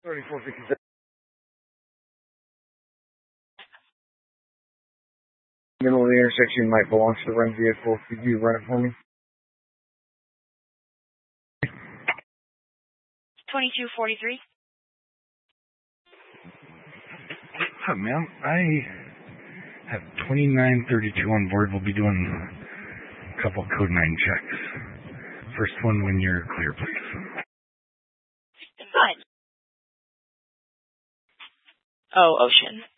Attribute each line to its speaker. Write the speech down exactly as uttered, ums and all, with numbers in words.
Speaker 1: thirty-four fifty-seven. Middle of the intersection might belong to the run vehicle. Could you run it for me?
Speaker 2: twenty-two forty-three.
Speaker 3: Hi, ma'am. I have twenty-nine thirty-two on board. We'll be doing a couple code nine checks. First one when you're clear, please.
Speaker 2: Fine. Oh, Ocean.